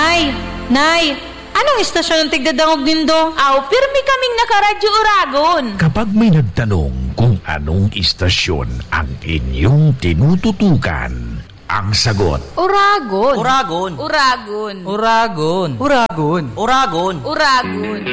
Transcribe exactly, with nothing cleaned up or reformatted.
Nay! Nay! Anong istasyon ang tigdadangog nindo? Aw, pirmi kaming nakaradyo Uragon. Kapag may nagtanong kung anong istasyon ang inyong tinututukan, ang sagot, Uragon. Uragon. Uragon. Uragon. Uragon. Uragon. Uragon.